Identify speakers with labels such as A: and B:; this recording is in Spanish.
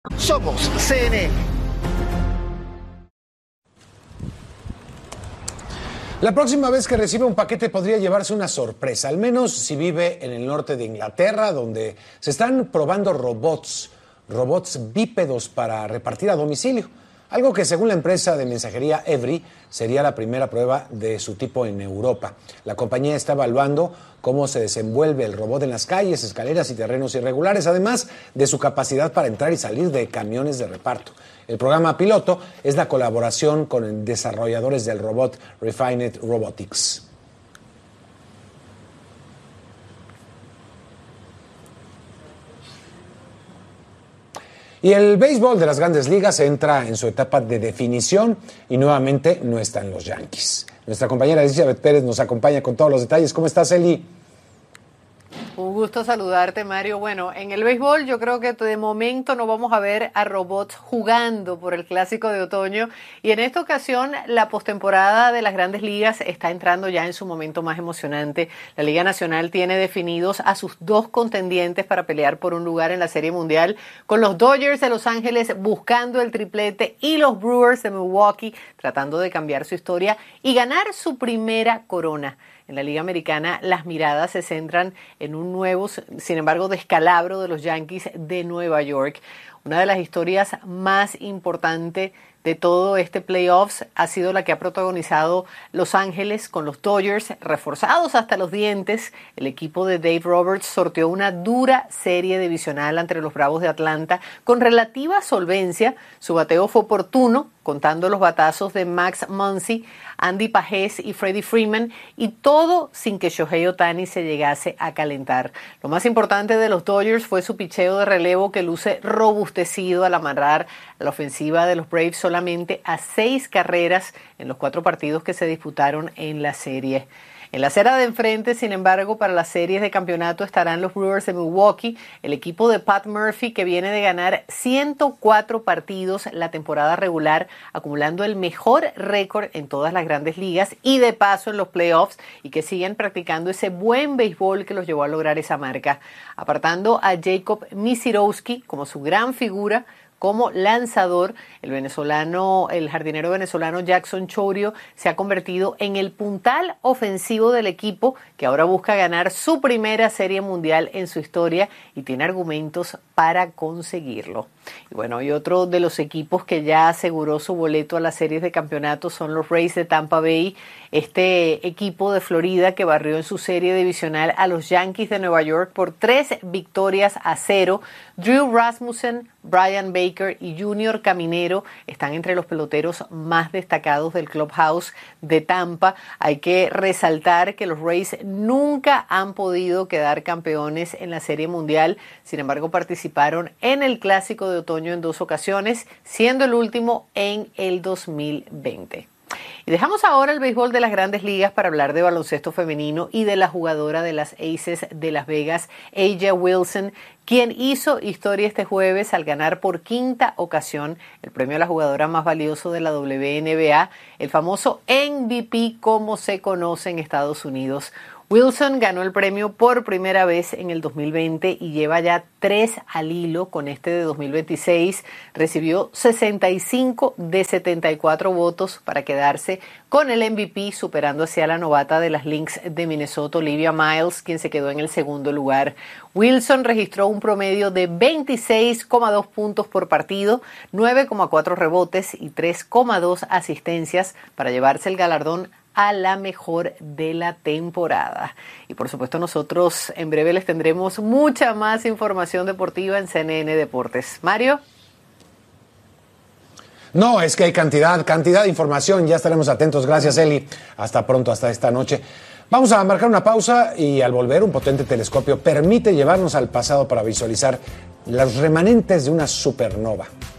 A: Somos CNN.
B: La próxima vez que reciba un paquete podría llevarse una sorpresa, al menos si vive en el norte de Inglaterra, donde se están probando robots bípedos para repartir a domicilio. Algo que, según la empresa de mensajería Evri, sería la primera prueba de su tipo en Europa. La compañía está evaluando cómo se desenvuelve el robot en las calles, escaleras y terrenos irregulares, además de su capacidad para entrar y salir de camiones de reparto. El programa piloto es la colaboración con desarrolladores del robot Refined Robotics. Y el béisbol de las Grandes Ligas entra en su etapa de definición y nuevamente no están los Yankees. Nuestra compañera Elizabeth Pérez nos acompaña con todos los detalles. ¿Cómo estás, Eli?
C: Un gusto saludarte, Mario. Bueno, en el béisbol yo creo que de momento no vamos a ver a robots jugando por el Clásico de Otoño, y en esta ocasión la postemporada de las Grandes Ligas está entrando ya en su momento más emocionante. La Liga Nacional tiene definidos a sus dos contendientes para pelear por un lugar en la Serie Mundial, con los Dodgers de Los Ángeles buscando el triplete y los Brewers de Milwaukee tratando de cambiar su historia y ganar su primera corona. En la Liga Americana, las miradas se centran en un nuevo, sin embargo, descalabro de los Yankees de Nueva York. Una de las historias más importantes de todo este playoffs ha sido la que ha protagonizado Los Ángeles con los Dodgers reforzados hasta los dientes. El equipo de Dave Roberts sorteó una dura serie divisional entre los Bravos de Atlanta con relativa solvencia. Su bateo fue oportuno, contando los batazos de Max Muncy, Andy Pajés y Freddie Freeman, y todo sin que Shohei Ohtani se llegase a calentar. Lo más importante de los Dodgers fue su picheo de relevo, que luce robustecido al amarrar la ofensiva de los Braves solamente a 6 carreras en los 4 partidos que se disputaron en la serie. En la acera de enfrente, sin embargo, para las series de campeonato estarán los Brewers de Milwaukee, el equipo de Pat Murphy, que viene de ganar 104 partidos la temporada regular, acumulando el mejor récord en todas las Grandes Ligas y de paso en los playoffs, y que siguen practicando ese buen béisbol que los llevó a lograr esa marca. Apartando a Jacob Misirowski como su gran figura, como lanzador, el jardinero venezolano Jackson Chourio se ha convertido en el puntal ofensivo del equipo, que ahora busca ganar su primera Serie Mundial en su historia y tiene argumentos para conseguirlo. Y bueno, y otro de los equipos que ya aseguró su boleto a las series de campeonato son los Rays de Tampa Bay, este equipo de Florida que barrió en su serie divisional a los Yankees de Nueva York por 3-0. Drew Rasmussen, Brian Baker y Junior Caminero están entre los peloteros más destacados del clubhouse de Tampa. Hay que resaltar que los Rays nunca han podido quedar campeones en la Serie Mundial. Sin embargo, participaron en el Clásico de Otoño en 2 ocasiones, siendo el último en el 2020. Y dejamos ahora el béisbol de las Grandes Ligas para hablar de baloncesto femenino y de la jugadora de las Aces de Las Vegas, A'ja Wilson, quien hizo historia este jueves al ganar por 5ª ocasión el premio a la jugadora más valioso de la WNBA, el famoso MVP como se conoce en Estados Unidos. Wilson ganó el premio por primera vez en el 2020 y lleva ya 3 al hilo con este de 2026. Recibió 65 de 74 votos para quedarse con el MVP, superando así a la novata de las Lynx de Minnesota, Olivia Miles, quien se quedó en el segundo lugar. Wilson registró un promedio de 26,2 puntos por partido, 9,4 rebotes y 3,2 asistencias para llevarse el galardón a la mejor de la temporada. Y por supuesto nosotros en breve les tendremos mucha más información deportiva en CNN Deportes. Mario.
B: No, es que hay cantidad de información, ya estaremos atentos. Gracias, Eli. Hasta pronto, hasta esta noche. Vamos a marcar una pausa y al volver un potente telescopio permite llevarnos al pasado para visualizar los remanentes de una supernova.